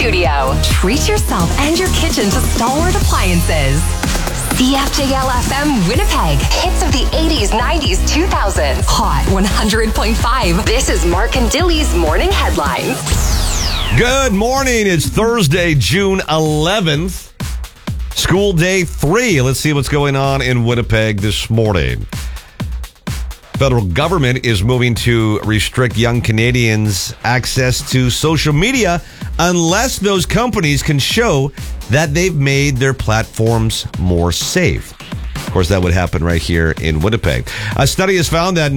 studio. Treat yourself and your kitchen to Stalwart Appliances. CFJL FM Winnipeg. Hits of the 80s, 90s, 2000s. Hot 100.5. This is Mark and Dilly's Morning Headlines. Good morning. It's Thursday, June 11th. School day 3. Let's see what's going on in Winnipeg this morning. Federal government is moving to restrict young Canadians' access to social media unless those companies can show that they've made their platforms more safe. Of course, that would happen right here in Winnipeg. A study has found that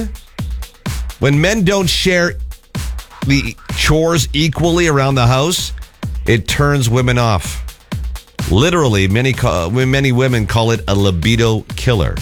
when men don't share the chores equally around the house, it turns women off. Literally, many women call it a libido killer.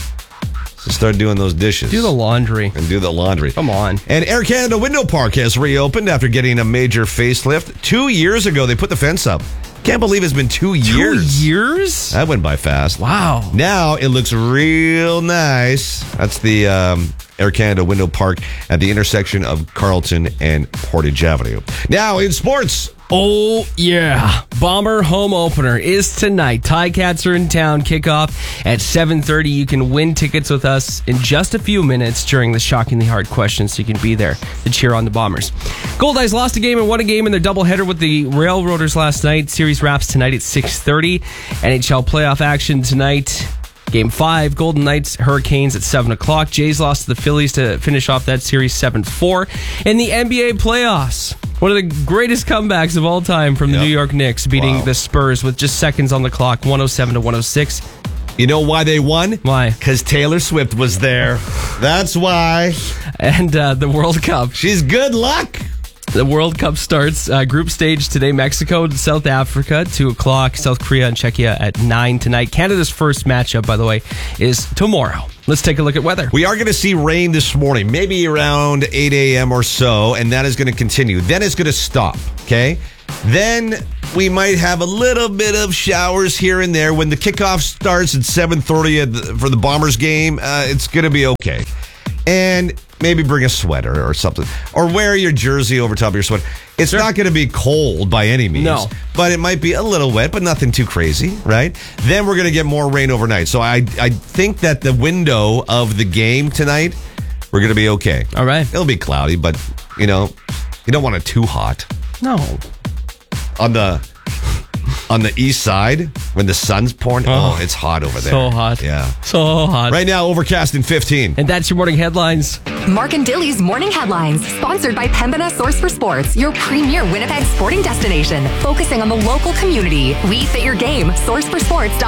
So start doing those dishes. Do the laundry. And do the laundry. Come on. And Air Canada Window Park has reopened after getting a major facelift. 2 years ago, they put the fence up. Can't believe it's been 2 years. 2 years? That went by fast. Wow. Now it looks real nice. That's the Air Canada Window Park at the intersection of Carleton and Portage Avenue. Now in sports. Oh, yeah. Bomber home opener is tonight. Ticats are in town. Kickoff at 7:30. You can win tickets with us in just a few minutes during the Shockingly Hard questions, so you can be there to cheer on the Bombers. Goldeyes lost a game and won a game in their doubleheader with the Railroaders last night. Series wraps tonight at 6:30. NHL playoff action tonight. Game 5, Golden Knights, Hurricanes at 7 o'clock. Jays lost to the Phillies to finish off that series 7-4. In the NBA playoffs, one of the greatest comebacks of all time from the New York Knicks, beating the Spurs with just seconds on the clock, 107-106. You know why they won? Why? Because Taylor Swift was there. That's why. And the World Cup. She's good luck. The World Cup starts group stage today. Mexico and South Africa, 2 o'clock. South Korea and Czechia at 9 tonight. Canada's first matchup, by the way, is tomorrow. Let's take a look at weather. We are going to see rain this morning, maybe around 8 a.m. or so, and that is going to continue. Then it's going to stop, okay? Then we might have a little bit of showers here and there. When the kickoff starts at 7:30 for the Bombers game, it's going to be okay. And maybe bring a sweater or something. Or wear your jersey over top of your sweater. It's not going to be cold by any means. No. But it might be a little wet, but nothing too crazy, right? Then we're going to get more rain overnight. So I think that the window of the game tonight, we're going to be okay. All right. It'll be cloudy, but, you don't want it too hot. No. On the east side, when the sun's pouring, it's hot over there. So hot. Yeah. So hot. Right now, overcast in 15. And that's your morning headlines. Mark and Dilly's Morning Headlines, sponsored by Pembina Source for Sports, your premier Winnipeg sporting destination, focusing on the local community. We fit your game. SourceForSports.com.